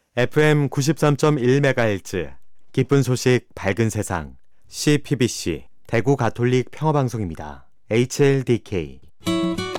FM 93.1MHz 기쁜 소식 밝은 세상 CPBC 대구 가톨릭 평화방송입니다. HLDK